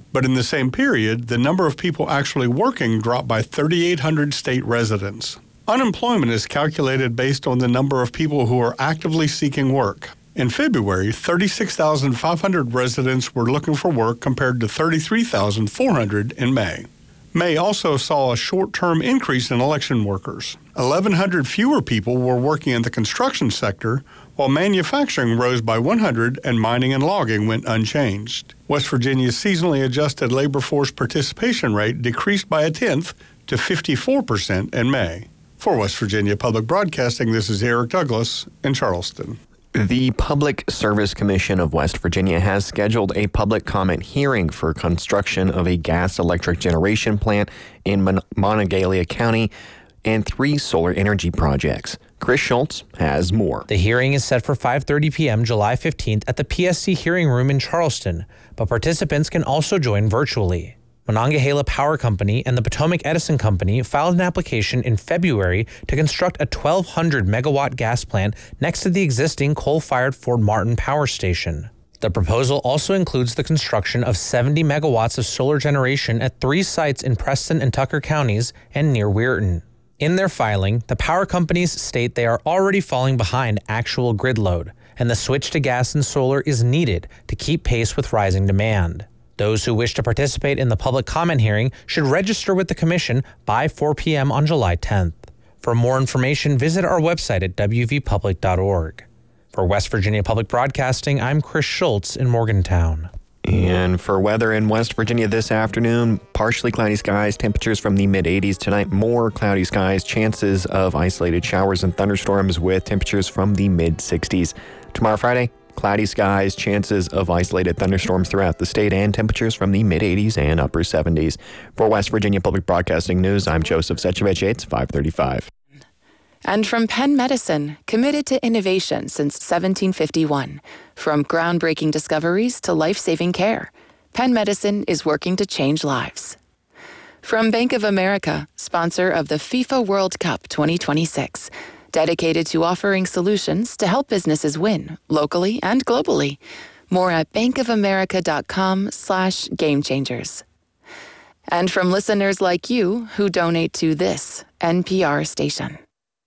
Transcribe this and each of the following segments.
But in the same period, the number of people actually working dropped by 3,800 state residents. Unemployment is calculated based on the number of people who are actively seeking work. In February, 36,500 residents were looking for work compared to 33,400 in May. May also saw a short-term increase in election workers. 1,100 fewer people were working in the construction sector, while manufacturing rose by 100 and mining and logging went unchanged. West Virginia's seasonally adjusted labor force participation rate decreased by 0.1% to 54% in May. For West Virginia Public Broadcasting, this is Eric Douglas in Charleston. The Public Service Commission of West Virginia has scheduled a public comment hearing for construction of a gas-electric generation plant in Monongalia County and 3 solar energy projects. Chris Schultz has more. The hearing is set for 5:30 p.m. July 15th at the PSC Hearing Room in Charleston, but participants can also join virtually. Monongahela Power Company and the Potomac Edison Company filed an application in February to construct a 1,200-megawatt gas plant next to the existing coal-fired Fort Martin Power Station. The proposal also includes the construction of 70 megawatts of solar generation at 3 sites in Preston and Tucker counties and near Weirton. In their filing, the power companies state they are already falling behind actual grid load, and the switch to gas and solar is needed to keep pace with rising demand. Those who wish to participate in the public comment hearing should register with the Commission by 4 p.m. on July 10th. For more information, visit our website at wvpublic.org. For West Virginia Public Broadcasting, I'm Chris Schultz in Morgantown. And for weather in West Virginia this afternoon, partially cloudy skies, temperatures from the mid-80s. Tonight, more cloudy skies, chances of isolated showers and thunderstorms with temperatures from the mid-60s. Tomorrow, Friday, cloudy skies, chances of isolated thunderstorms throughout the state, and temperatures from the mid-80s and upper 70s. For West Virginia Public Broadcasting News, I'm Joseph Sechevich. It's 5:35. And from Penn Medicine, committed to innovation since 1751. From groundbreaking discoveries to life-saving care, Penn Medicine is working to change lives. From Bank of America, sponsor of the FIFA World Cup 2026, dedicated to offering solutions to help businesses win, locally and globally. More at bankofamerica.com/gamechangers. And from listeners like you who donate to this NPR station.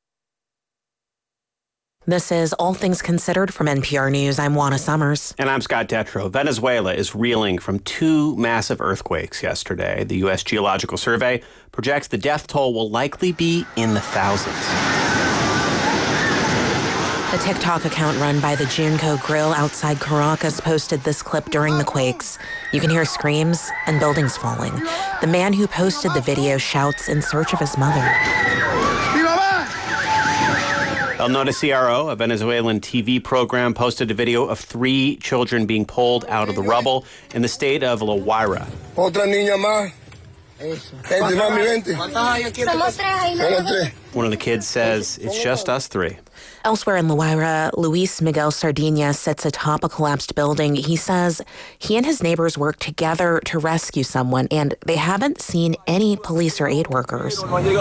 This is All Things Considered from NPR News. I'm Juana Summers. And I'm Scott Detrow. Venezuela is reeling from 2 massive earthquakes yesterday. The U.S. Geological Survey projects the death toll will likely be in the thousands. A TikTok account run by the Junco Grill outside Caracas posted this clip during the quakes. You can hear screams and buildings falling. The man who posted the video shouts in search of his mother. El Noticiero, a Venezuelan TV program, posted a video of 3 children being pulled out of the rubble in the state of La Guaira. Otra niña más. One of the kids says, "It's just us 3. Elsewhere in La Guaira, Luis Miguel Sardina sits atop a collapsed building. He says he and his neighbors worked together to rescue someone, and they haven't seen any police or aid workers.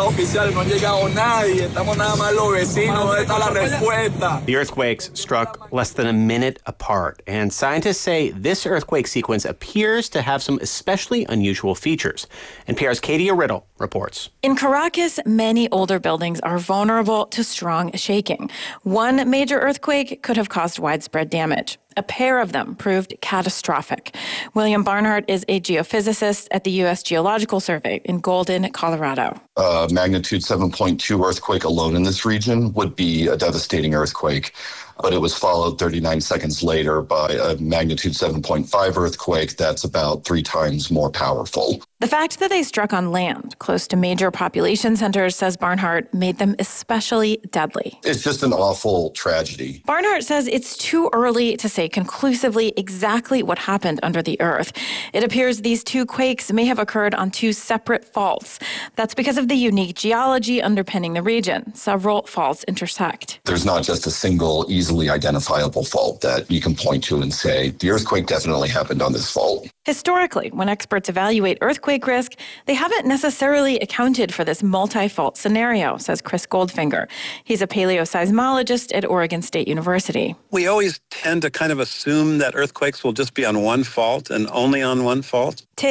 The earthquakes struck less than a minute apart, and scientists say this earthquake sequence appears to have some especially unusual features. NPR's Katie Riddle reports. In Caracas, many older buildings are vulnerable to strong shaking. One major earthquake could have caused widespread damage. A pair of them proved catastrophic. William Barnhart is a geophysicist at the U.S. Geological Survey in Golden, Colorado. A magnitude 7.2 earthquake alone in this region would be a devastating earthquake, but it was followed 39 seconds later by a magnitude 7.5 earthquake that's about 3 times more powerful. The fact that they struck on land close to major population centers, says Barnhart, made them especially deadly. It's just an awful tragedy. Barnhart says it's too early to say conclusively exactly what happened under the earth. It appears these 2 quakes may have occurred on 2 separate faults. That's because of the unique geology underpinning the region. Several faults intersect. There's not just a single easily identifiable fault that you can point to and say, the earthquake definitely happened on this fault. Historically, when experts evaluate earthquake risk, they haven't necessarily accounted for this multi-fault scenario, says Chris Goldfinger. He's a paleoseismologist at Oregon State University. We always tend to kind of assume that earthquakes will just be on one fault and only on one fault.